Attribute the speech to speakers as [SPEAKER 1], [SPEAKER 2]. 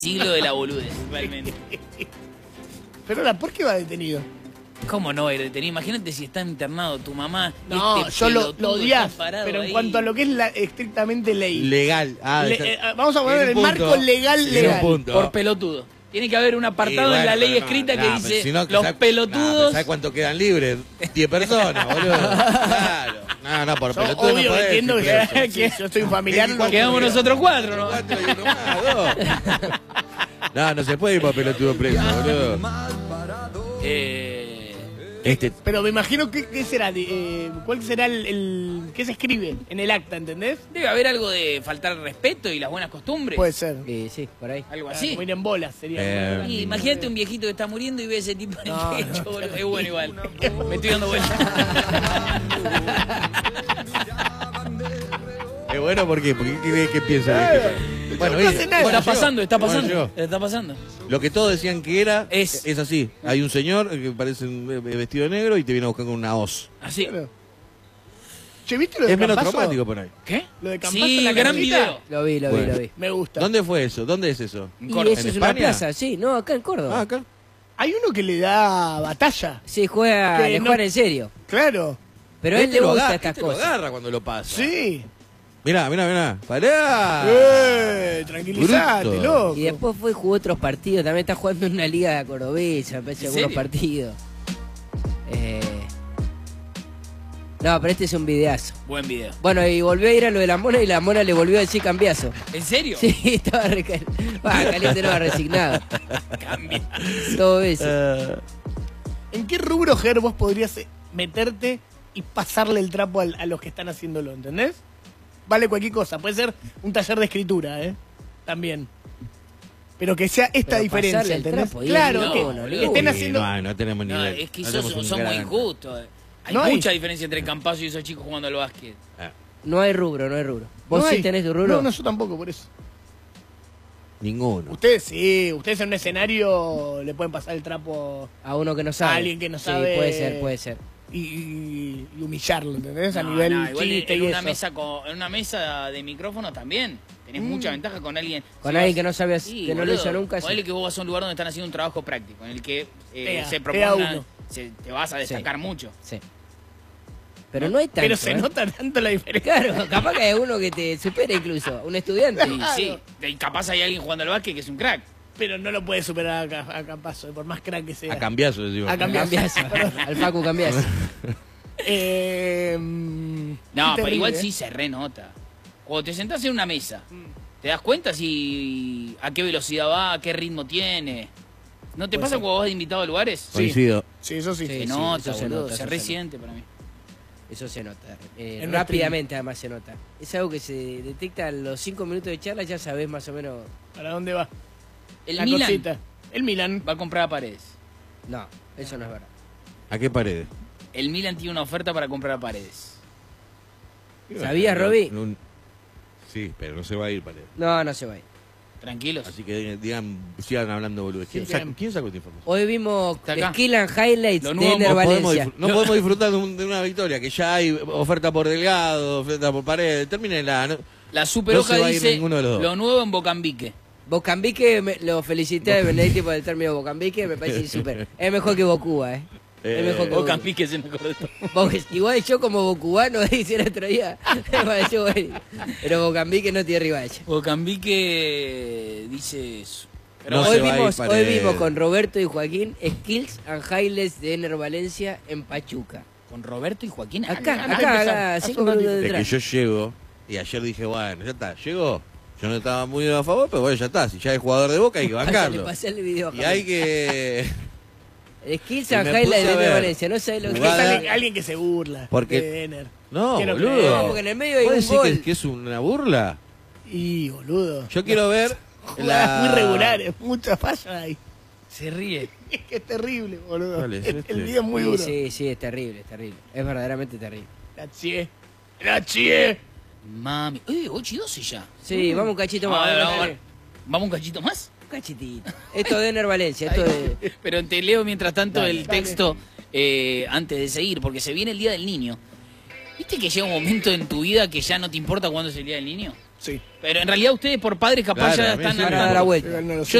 [SPEAKER 1] siglo de la boludez, realmente.
[SPEAKER 2] Pero ahora, ¿por qué va detenido?
[SPEAKER 1] ¿Cómo no va a ir detenido? Imagínate si está internado tu mamá.
[SPEAKER 2] No, yo lo odias, pero en
[SPEAKER 1] ahí.
[SPEAKER 2] cuanto a lo que es
[SPEAKER 3] estrictamente
[SPEAKER 2] ley.
[SPEAKER 3] Legal.
[SPEAKER 2] Vamos a poner el marco legal.
[SPEAKER 1] Por pelotudo. Tiene que haber un apartado en la ley escrita que dice
[SPEAKER 3] si no,
[SPEAKER 1] los pelotudos...
[SPEAKER 3] ¿Sabes cuánto quedan libres? 10 personas, boludo. Claro. No, por pelotudo
[SPEAKER 2] obvio
[SPEAKER 3] no podés
[SPEAKER 2] entiendo
[SPEAKER 3] decir
[SPEAKER 2] que yo soy un familiar.
[SPEAKER 1] Quedamos nosotros 4, ¿no?
[SPEAKER 3] 4 y uno más, 2. No se puede ir por pelotudo preso, boludo.
[SPEAKER 2] Pero me imagino que ¿qué será? ¿Cuál será el qué se escribe en el acta, entendés?
[SPEAKER 1] Debe haber algo de faltar el respeto y las buenas costumbres.
[SPEAKER 2] Puede ser.
[SPEAKER 4] Sí, por ahí.
[SPEAKER 1] Algo así.
[SPEAKER 2] Como ir en bolas sería.
[SPEAKER 1] Y imagínate un viejito que está muriendo y ve ese tipo en el techo, boludo. Es bueno igual. Me estoy dando vuelta.
[SPEAKER 3] Es bueno, ¿por qué? Porque ¿qué piensa? Bueno,
[SPEAKER 1] está pasando.
[SPEAKER 3] Bueno,
[SPEAKER 1] Está pasando.
[SPEAKER 3] Lo que todos decían que era
[SPEAKER 1] es
[SPEAKER 3] así. Hay un señor que parece vestido de negro y te viene a buscar con una hoz.
[SPEAKER 1] Así.
[SPEAKER 2] Che, ¿viste lo de
[SPEAKER 3] Es menos
[SPEAKER 2] Campazo?
[SPEAKER 3] traumático por ahí.
[SPEAKER 1] ¿Qué?
[SPEAKER 2] Lo de Campazo
[SPEAKER 1] Sí,
[SPEAKER 2] en la
[SPEAKER 1] gran
[SPEAKER 2] casita.
[SPEAKER 1] video.
[SPEAKER 4] Lo vi.
[SPEAKER 2] Me gusta.
[SPEAKER 3] ¿Dónde fue eso? ¿Dónde es eso?
[SPEAKER 4] Y eso es
[SPEAKER 3] ¿En
[SPEAKER 4] una
[SPEAKER 3] España?
[SPEAKER 4] plaza, sí, no, acá en Córdoba.
[SPEAKER 3] Ah, acá.
[SPEAKER 2] Hay uno que le da batalla.
[SPEAKER 4] Sí, juega en serio.
[SPEAKER 2] Claro.
[SPEAKER 4] Pero a él le gusta estas
[SPEAKER 3] lo
[SPEAKER 4] cosas.
[SPEAKER 3] agarra cuando lo pasa.
[SPEAKER 2] Sí.
[SPEAKER 3] Mirá. Pará.
[SPEAKER 2] Tranquilizate,
[SPEAKER 3] Bruto.
[SPEAKER 2] loco.
[SPEAKER 4] Y después fue y jugó otros partidos. También está jugando en una liga cordobesa, me parece,
[SPEAKER 1] ¿En
[SPEAKER 4] algunos
[SPEAKER 1] serio?
[SPEAKER 4] partidos. No, pero este es un videazo.
[SPEAKER 1] Buen video.
[SPEAKER 4] Bueno, y volvió a ir a lo de la mona y la mona le volvió a decir cambiazo.
[SPEAKER 1] ¿En serio?
[SPEAKER 4] Sí, estaba caliente, no, resignado.
[SPEAKER 1] Cambia.
[SPEAKER 4] Todo eso.
[SPEAKER 2] ¿En qué rubro, Ger, vos podrías meterte y pasarle el trapo a los que están haciéndolo, ¿entendés? Vale cualquier cosa, puede ser un taller de escritura, también. Pero que sea esta
[SPEAKER 4] Pero
[SPEAKER 2] diferencia,
[SPEAKER 4] pasarle el
[SPEAKER 2] ¿entendés?
[SPEAKER 4] trapo,
[SPEAKER 2] Claro,
[SPEAKER 1] no,
[SPEAKER 2] que
[SPEAKER 1] boludo.
[SPEAKER 2] estén
[SPEAKER 3] Sí,
[SPEAKER 2] haciendo...
[SPEAKER 3] no tenemos
[SPEAKER 1] No,
[SPEAKER 3] nivel.
[SPEAKER 1] es que
[SPEAKER 3] Hacemos un
[SPEAKER 1] son muy
[SPEAKER 3] gran-
[SPEAKER 1] injustos. Hay
[SPEAKER 2] No hay.
[SPEAKER 1] mucha diferencia entre Campazo y esos chicos jugando al básquet.
[SPEAKER 4] No hay rubro. ¿Vos
[SPEAKER 2] No
[SPEAKER 4] sí
[SPEAKER 2] hay.
[SPEAKER 4] tenés tu rubro?
[SPEAKER 2] No, yo tampoco, por eso.
[SPEAKER 3] Ninguno.
[SPEAKER 2] Ustedes sí, ustedes en un escenario le pueden pasar el trapo
[SPEAKER 4] A uno que no sabe.
[SPEAKER 2] a alguien que no
[SPEAKER 4] Sí,
[SPEAKER 2] sabe.
[SPEAKER 4] puede ser.
[SPEAKER 2] Y humillarlo, ¿entendés? A
[SPEAKER 1] No,
[SPEAKER 2] nivel
[SPEAKER 1] igual
[SPEAKER 2] chiste
[SPEAKER 1] en
[SPEAKER 2] y
[SPEAKER 1] una
[SPEAKER 2] eso.
[SPEAKER 1] en una mesa de micrófono también. Tenés mucha ventaja con alguien.
[SPEAKER 4] Con
[SPEAKER 1] Si
[SPEAKER 4] alguien
[SPEAKER 1] vas-
[SPEAKER 4] que no sabe,
[SPEAKER 1] Sí,
[SPEAKER 4] que no lo
[SPEAKER 1] boludo.
[SPEAKER 4] hizo nunca.
[SPEAKER 1] Ponele
[SPEAKER 4] Sí.
[SPEAKER 1] que vos vas a un lugar donde están haciendo un trabajo práctico, en el que
[SPEAKER 2] Tea,
[SPEAKER 1] se
[SPEAKER 2] tea
[SPEAKER 1] proponga,
[SPEAKER 2] uno.
[SPEAKER 1] te vas a destacar mucho.
[SPEAKER 4] Sí. Pero no hay tanto.
[SPEAKER 2] Pero se nota tanto la diferencia.
[SPEAKER 4] Claro, capaz que hay uno que te supera incluso, un estudiante.
[SPEAKER 1] Y sí, y capaz hay alguien jugando al básquet que es un crack.
[SPEAKER 2] Pero no lo puede superar a Campazo, por más crack que sea.
[SPEAKER 3] A cambiazo, decimos.
[SPEAKER 2] A cambiazo.
[SPEAKER 4] Cambiazo. Al Facu cambiazo.
[SPEAKER 1] No, pero igual sí se renota. Cuando te sentás en una mesa, te das cuenta si a qué velocidad va, a qué ritmo tiene. ¿No te
[SPEAKER 2] Puede
[SPEAKER 1] pasa
[SPEAKER 2] ser.
[SPEAKER 1] cuando vas invitado a lugares?
[SPEAKER 3] Coincido.
[SPEAKER 2] Sí, eso sí.
[SPEAKER 4] Sí.
[SPEAKER 1] Se nota,
[SPEAKER 4] eso se
[SPEAKER 1] boludo,
[SPEAKER 4] nota,
[SPEAKER 1] se
[SPEAKER 4] eso se
[SPEAKER 1] resiente para mí.
[SPEAKER 4] Eso se nota.
[SPEAKER 2] En
[SPEAKER 4] Rápidamente además se nota. Es algo que se detecta a los 5 minutos de charla, ya sabés más o menos.
[SPEAKER 2] ¿Para dónde va?
[SPEAKER 1] El
[SPEAKER 2] La
[SPEAKER 1] Milan
[SPEAKER 2] cosita. El Milan.
[SPEAKER 1] va a comprar a Paredes.
[SPEAKER 4] No, eso no es verdad.
[SPEAKER 3] ¿A qué paredes?
[SPEAKER 1] El Milan tiene una oferta para comprar a Paredes.
[SPEAKER 4] ¿Sabías, Roby?
[SPEAKER 3] Sí, pero no se va a ir paredes.
[SPEAKER 4] No se va a ir.
[SPEAKER 1] Tranquilos.
[SPEAKER 3] Así que digan, sigan hablando boludo. ¿Quién
[SPEAKER 2] Sí,
[SPEAKER 3] sacó esta información?
[SPEAKER 4] Hoy vimos
[SPEAKER 1] Está acá.
[SPEAKER 4] Skill and Highlights
[SPEAKER 1] Lo
[SPEAKER 4] de
[SPEAKER 1] nuevo,
[SPEAKER 4] Ener
[SPEAKER 3] No podemos,
[SPEAKER 4] Valencia.
[SPEAKER 3] no podemos disfrutar de una victoria, que ya hay oferta por Delgado, oferta por Paredes. Termínenla. ¿no?
[SPEAKER 1] La super
[SPEAKER 3] No
[SPEAKER 1] hoja
[SPEAKER 3] se va a ir
[SPEAKER 1] dice
[SPEAKER 3] ninguno de los dos.
[SPEAKER 1] lo nuevo en Bocambique.
[SPEAKER 4] Bocambique, lo felicité a Benedetti por el término Bocambique, me parece súper. Es mejor que Bocuba, Es mejor que
[SPEAKER 1] Bocampique es el mejor de todos.
[SPEAKER 4] Porque igual yo como bocubano dice el otro día, me pareció bueno. Pero Bocambique no tiene rival.
[SPEAKER 1] Bocampique dice eso. Pero
[SPEAKER 3] No
[SPEAKER 4] hoy,
[SPEAKER 3] se va a ir
[SPEAKER 4] vimos,
[SPEAKER 3] Paredes.
[SPEAKER 4] con Roberto y Joaquín Skills and Highlights de Ener Valencia en Pachuca.
[SPEAKER 1] con Roberto y Joaquín.
[SPEAKER 4] Acá, 5 minutos
[SPEAKER 3] De que
[SPEAKER 4] detrás.
[SPEAKER 3] yo llego, y ayer dije, bueno, ya está, llegó. Yo no estaba muy a favor, pero bueno, ya está. Si ya es jugador de Boca, hay que bancarlo.
[SPEAKER 4] Pasale el video.
[SPEAKER 3] Y hay que...
[SPEAKER 4] Skills
[SPEAKER 3] Y
[SPEAKER 4] and
[SPEAKER 3] me
[SPEAKER 4] Highlights
[SPEAKER 3] puse
[SPEAKER 4] de
[SPEAKER 3] a
[SPEAKER 4] Ener
[SPEAKER 3] ver
[SPEAKER 4] Valencia, no sabes lo que
[SPEAKER 3] jugada-
[SPEAKER 4] es.
[SPEAKER 2] Alguien que se burla
[SPEAKER 3] Porque-
[SPEAKER 2] de Ener.
[SPEAKER 3] No,
[SPEAKER 2] Que no
[SPEAKER 3] boludo.
[SPEAKER 2] creo.
[SPEAKER 4] No, porque en el medio hay
[SPEAKER 3] ¿Vos
[SPEAKER 4] un
[SPEAKER 3] decís
[SPEAKER 4] gol.
[SPEAKER 3] que es una burla?
[SPEAKER 2] Y, boludo.
[SPEAKER 3] Yo quiero ver
[SPEAKER 2] Jugadas muy regulares, muchas fallas ahí.
[SPEAKER 1] Se ríe.
[SPEAKER 2] Es que es terrible, boludo.
[SPEAKER 3] ¿Cuál es este?
[SPEAKER 2] El video es muy duro.
[SPEAKER 4] Sí, es terrible. Es verdaderamente terrible.
[SPEAKER 2] La chie.
[SPEAKER 1] Mami. 8 y 12 ya.
[SPEAKER 4] Sí, vamos un cachito más.
[SPEAKER 1] ¿Vamos un cachito más?
[SPEAKER 4] Un cachitito. Esto de Ener Valencia, esto de...
[SPEAKER 1] Pero te leo mientras tanto
[SPEAKER 4] Dale,
[SPEAKER 1] el texto antes de seguir, porque se viene el Día del Niño. ¿Viste que llega un momento en tu vida que ya no te importa cuándo es el Día del Niño?
[SPEAKER 2] Sí.
[SPEAKER 1] Pero en realidad ustedes por padres capaz ya
[SPEAKER 3] Claro, a mí
[SPEAKER 1] están...
[SPEAKER 3] sí me
[SPEAKER 4] Van a dar la vuelta.
[SPEAKER 2] Yo no lo sé.
[SPEAKER 1] Yo